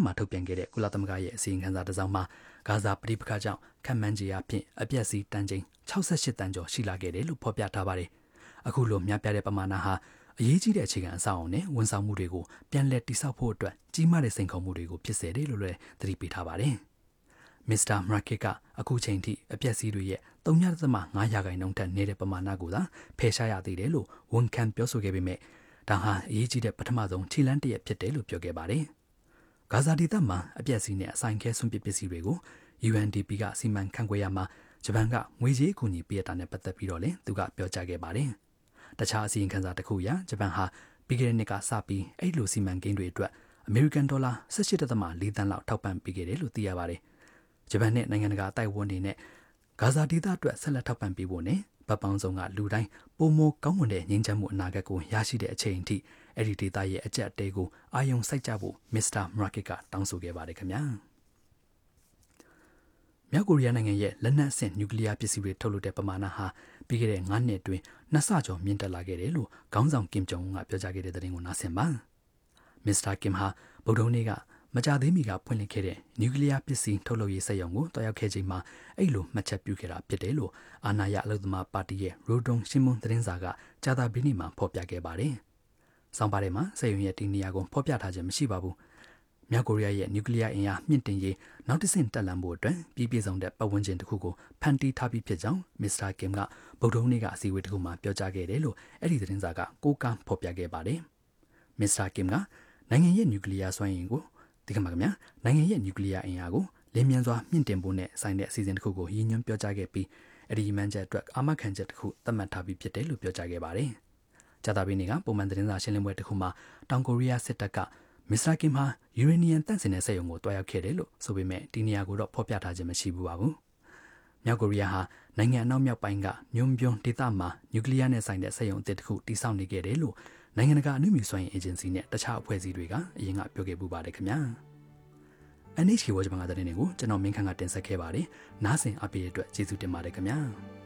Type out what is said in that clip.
မှာထုတ်ပြန်ခဲ့တဲ့ကုလသမဂ္ဂရဲ့အစီရင်ခံစာတစ်စောင်မှာဂါဇာပဋိပက္ခကြောင့်ခန့်မှန်းခြေအဖြစ်အပျက်စီးတန်ချိန်68တန်ကျော်ရှိလာခဲ့တယ်လို့ဖော်ပြထားပါတယ်။အခုလိုများပြားတဲ့ပမာဏဟာအရေးကြီးတဲ့အခြေခံအဆောက်အအုံနဲ့ဝန်ဆောင်မှုတွေကိုပြန်လည်တည်ဆောက်ဖို့အတွက်ကြီးမားတဲ့စိန်ခေါ်မှုတွေကိုဖြစ်စေတယ်လို့လည်းသတိပေးထားပါတယ်။ မစ္စတာမရာကစ်ကအခုချိန်ထိအပျက်စီးတွေရဲ့3.5 ရာခိုင်နှုန်းထက်နေတဲ့ပမာဏကိုသာဖယ်ရှားရသေးတယ်လို့ဝန်ခံပြောဆိုခဲ့ပေမဲ့ဒါဟာအရေးကြီးတဲ့ပထမဆုံးခြေလှမ်းတစ်ရပ်ဖြစ်တယ်လို့ပြောခဲ့ပါတယ်။ဂါဇာဒေသမှာအပျက်စီးနဲ့အဆိုင်ခဲဆွန့်ပစ်ပစ္စည်းတွေကို UNDP ကစီမံခန့်ခွဲရမှာဂျပန်ကငွေကြေးအကူအညီပေးတာနဲ့ပတ်သက်ပြီးတော့လည်းသူကပြောကြားခဲ့ပါတယ်။တခြားအစီရင်ခံစာတစ်ခုအရဂျပန်ဟာပြီးခဲ့တဲ့နှစ်ကစပြီးအဲ့လိုစီမံကိန်းတွေအတွက်အမေရိကန်ဒေါ်လာ18.4 သန်းလောက်ထောက်ပံ့ပေးခဲ့တယ်လို့သိရပါတယ်။ဂျပန်နဲ့နိုင်ငံတကာအတိုက်အဝန်တွေနဲ့ဂါဇာဒေသအတွက်ဆက်လက်ထောက်ပံ့ပေးဖို့နဲ့ဗတ်ပေါင်းဆောင်ကလူတိုင်းပုံမကောင်းမွန်တဲ့ငြိမ်းချမ်းမှုအနာဂတ်ကိုရရှိတဲ့အချိန်အထိအဲ့ဒီဒေသရဲ့အကျပ်အတဲကိုအာရုံစိုက်ကြဖို့မစ္စတာမရာကစ်ကတောင်းဆိုခဲ့ပါတယ်ခင်ဗျာမြောက်ကိုရီးယားနိုင်ငံရဲ့လက်နက်အဆင့်နျူကလ িয়ার ပစ္စည်းတွေထုတ်လုပ်တဲ့ပမာဏဟာပြီးခဲ့တဲ့9နှစ်အတွင်း2ဆကျော်မြင့်တက်လာခဲ့တယ်လို့ခေါင်းဆောင်ကင်ဂျုံအွန်းကပြောကြားခဲ့တဲ့သတင်းကိုနားဆင်ပါမစ္စတာကင်ဟာဗုဒ္ဓဟူးနေ့ကမကြသေးမီကဖွင့်လှစ်ခဲ့တဲ့နျူကလ িয়ার ပစ္စည်းထုတ်လုပ်ရေးစက်ရုံကိုတွားရောက်ခဲ့ချိန်မှာအဲ့လိုမှတ်ချက်ပြုခဲ့တာဖြစ်တယ်လို့အာဏာရအလုပ်သမားပါတီရဲ့ရိုဒုံရှင်းမွန်းသတင်းစာကကြာသပတေးနေ့မှာဖော်ပြခဲ့ပါတယ်။ဆောင်းပါးထဲမှာစက်ရုံရဲ့ဒီနေရာကိုဖော်ပြထားခြင်းမရှိပါဘူး။မြောက်ကိုရီးယားရဲ့နျူကလ িয়ার အင်အားမြင့်တင်ရေးနောက်တစ်ဆင့်တက်လှမ်းဖို့အတွက်ပြည်ပြည့်စုံတဲ့ပတ်ဝန်းကျင်တစ်ခုကိုဖန်တီးထားပြီးဖြစ်ကြောင်းမစ္စတာကင်ကဗုဒ္ဓဟူးနေ့ကအစည်းအဝေးတစ်ခုမှာပြောကြားခဲ့တယ်လို့အဲ့ဒီသတင်းစာကကိုးကားဖော်ပြခဲ့ပါတယ်။မစ္စတာကင်ကနိုင်ငံရဲ့နျူကလ িয়ার စွမ်းရည်ကိုဒီကမှာခင်ဗျာနိုင်ငံရဲ့နျူကလ িয়ার အင်အားကိုလင်းမြန်စွာမြင့်တင်ဖို့နဲ့ဆိုင်တဲ့အစီအစဉ်တစ်ခုကိုရည်ညွှန်းပြောကြားခဲ့ပြီးအဲ့ဒီမှန်းချက်အတွက်အာမခံချက်တစ်ခုသတ်မှတ်ထားပြီးဖြစ်တယ်လို့ပြောကြားခဲ့ပါတယ်။ကြာသပတေးနေ့ကပုံမှန်သတင်းစာရှင်းလင်းပွဲတစ်ခုမှာတောင်ကိုရီးယားစစ်တပ်ကမစ္စတာကင်ဟာယူရေနီယံတန့်စင်တဲ့စက်ရုံကိုတွားရောက်ခဲ့တယ်လို့ဆိုပေမဲ့ဒီနေရာကိုတော့ဖော်ပြထားခြင်းမရှိဘူးပါဘူး။မြောက်ကိုရီးယားဟာနိုင်ငံအနောက်မြောက်ပိုင်းကညွန်ပြုံးဒေသမှာနျူကလ িয়ার နဲ့ဆိုင်တဲ့စက်ရုံအသစ်တစ်ခုတည်ဆောက်နေခဲ့တယ်လို့နိုင်ငံတကာအနုမြူစွမ်းအင်အေဂျင်စီနဲ့တခြားအဖွဲ့အစည်းတွေကအရင်ကပြောခဲ့ပူပါတယ်ခင်ဗျာ။ NHK ဝါဂျပန်ကတဲ့နေကိုကျွန်တော်မင်းခန့်ကတင်ဆက်ခဲ့ပါတယ်။နားဆင်အပိရဲ့အတွက်ကျေးဇူးတင်ပါတယ်ခင်ဗျာ။